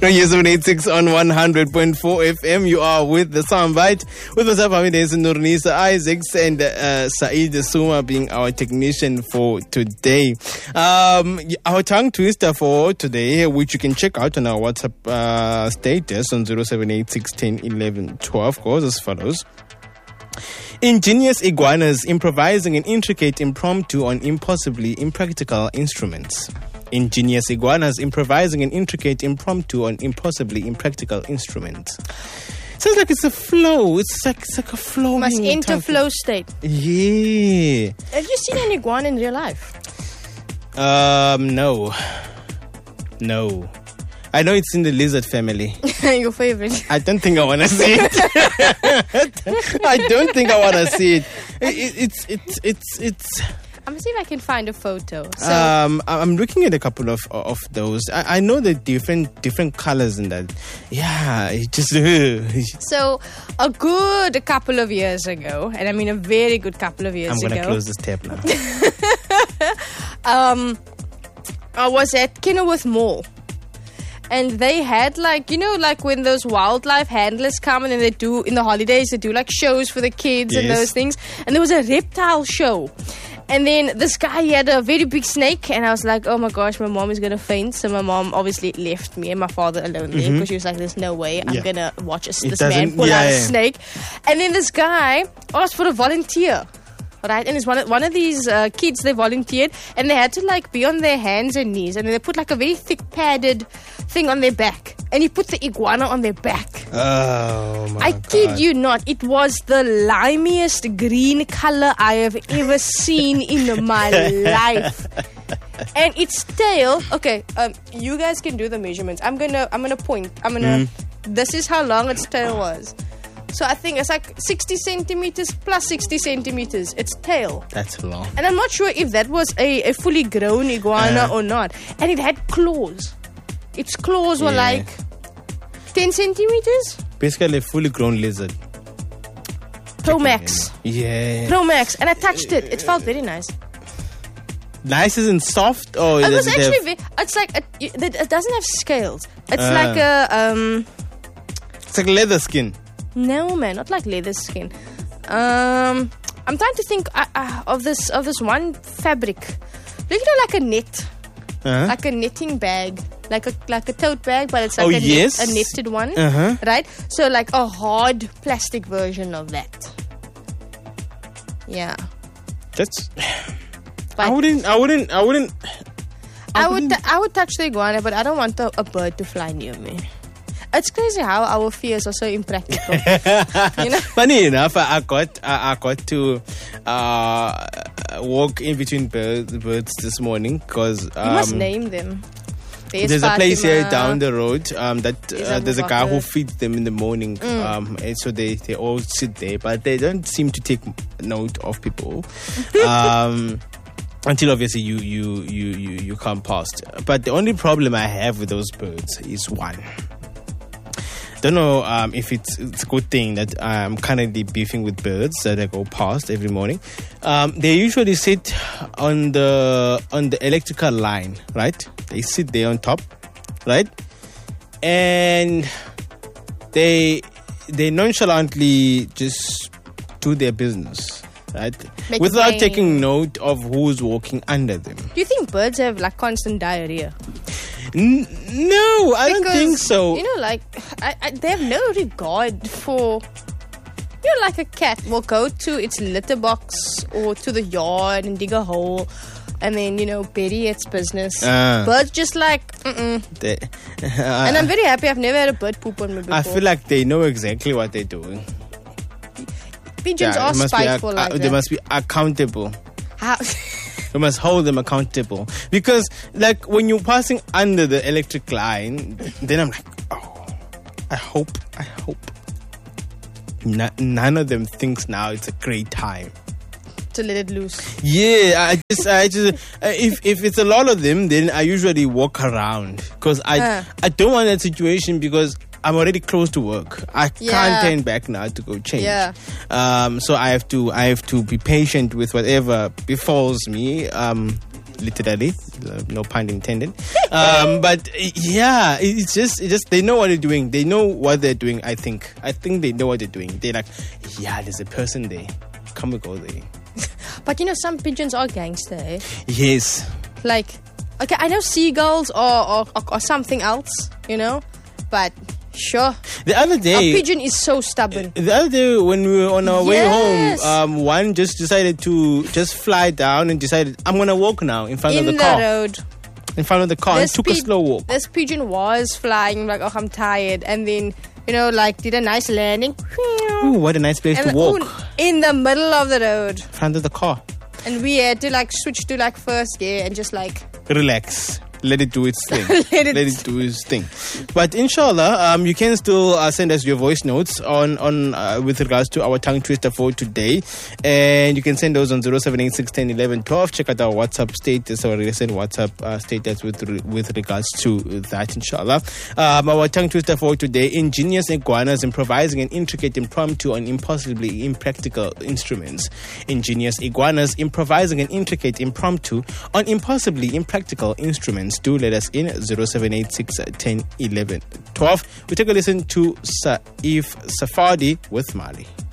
Radio 786 on 100.4 FM. You are with the Soundbite. With us, Days Nurnisa Isaacs and Saeed Suma being our technician for today. Our tongue twister for today, which you can check out on our WhatsApp status on 0786101112, goes as follows. Ingenious iguanas improvising an intricate impromptu on impossibly impractical instruments. Ingenious iguanas improvising an intricate impromptu on impossibly impractical instruments. Sounds like it's a flow. It's like a flow. Must enter flow state. Yeah. Have you seen an iguana in real life? No. I know it's in the lizard family. Your favorite. I don't think I want to see it. I don't think I want to see it. It's. I'm gonna see if I can find a photo. So, I'm looking at a couple of those. I know the different colors in that. Yeah, it just. So a couple of years ago, and I mean a very good couple of years ago. I'm gonna close this tab now. I was at Kenilworth Mall. And they had like when those wildlife handlers come and then they do, in the holidays, they do like shows for the kids and those things. And there was a reptile show. And then this guy, he had a very big snake. And I was like, oh my gosh, my mom is going to faint. So my mom obviously left me and my father alone there. Because she was like, there's no way I'm going to watch this man pull out a snake. And then this guy asked for a volunteer. Right, and it's one of these kids, they volunteered and they had to like be on their hands and knees, and they put like a very thick padded thing on their back, and he put the iguana on their back. Oh my God. I kid you not, it was the limiest green color I have ever seen in my life. And its tail, okay, you guys can do the measurements. I'm gonna point. This is how long its tail was. So I think it's like 60 centimeters plus 60 centimeters. Its tail. That's long. And I'm not sure if that was a fully grown iguana or not. And it had claws. Its claws were like 10 centimeters. Basically a fully grown lizard. Pro Max. Yeah. Pro Max. And I touched it. It felt very nice. Nice as in soft? Or it was actually it's like it doesn't have scales. It's like it's like leather skin. No, man, not like leather skin. I'm trying to think of this one fabric. Look, like a net, like a netting bag, like a tote bag, but it's like a netted one, right? So like a hard plastic version of that. Yeah, that's. But I wouldn't. I would touch the iguana, but I don't want a bird to fly near me. It's crazy how our fears are so impractical. You know? Funny enough, I got to walk in between birds this morning because you must name them. There's a place here down the road there's a guy who feeds them in the morning, and so they all sit there, but they don't seem to take note of people. Until obviously you come past. But the only problem I have with those birds is one. Don't know if it's a good thing that I'm currently beefing with birds that I go past every morning. They usually sit on the electrical line, right? They sit there on top, right? And they nonchalantly just do their business, right? Without taking note of who's walking under them. Do you think birds have like constant diarrhea? No, I don't think so. You know, like they have no regard for. You know, like a cat will go to its litter box or to the yard and dig a hole, and then bury its business. Birds just like and I'm very happy I've never had a bird poop on me before. I feel like they know exactly what they're doing. Pigeons are spiteful like that. They must be accountable. How? We must hold them accountable, because like when you're passing under the electric line, then I'm like, oh, I hope none of them thinks now it's a great time to let it loose. Yeah, I just if it's a lot of them, then I usually walk around because I don't want that situation, because I'm already close to work. I can't turn back now to go change. Yeah. So I have to be patient with whatever befalls me. literally, no pun intended. But yeah, it's just they know what they're doing. They know what they're doing. I think they know what they're doing. They're like, yeah, there's a person there. Come we go there. But some pigeons are gangster. Eh? Yes. Like, okay, I know seagulls or something else, but sure. The other day, a pigeon is so stubborn. The other day when we were on our way home, one just decided to just fly down and decided, I'm gonna walk now in front of the car. Road. In front of the car, and took a slow walk. This pigeon was flying like, oh, I'm tired, and then did a nice landing. Ooh, what a nice place to walk. In the middle of the road. In front of the car. And we had to switch to first gear and just relax. Let it do its thing. Let it do its thing. But inshallah, you can still send us your voice notes on with regards to our tongue twister for today, and you can send those on 0786101112. Check out our WhatsApp status or recent WhatsApp status with regards to that. Inshallah, our tongue twister for today: ingenious iguanas improvising an intricate impromptu on impossibly impractical instruments. Ingenious iguanas improvising an intricate impromptu on impossibly impractical instruments. Do let us in 0786 10 11 12. We take a listen to Saif Safadi with Mali.